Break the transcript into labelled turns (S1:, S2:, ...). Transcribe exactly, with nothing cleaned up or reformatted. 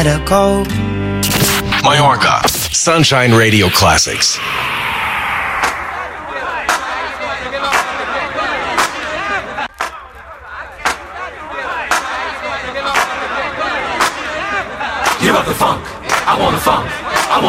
S1: Go.
S2: Majorca, Sunshine Radio Classics.
S3: Give up the funk. I want the funk.